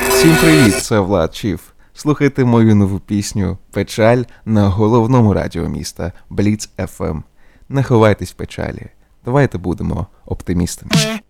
Всім привіт, це Влад Чіф. Слухайте мою нову пісню «Печаль» на головному радіо міста Бліц FM. Не ховайтесь в печалі. Давайте будемо оптимістами.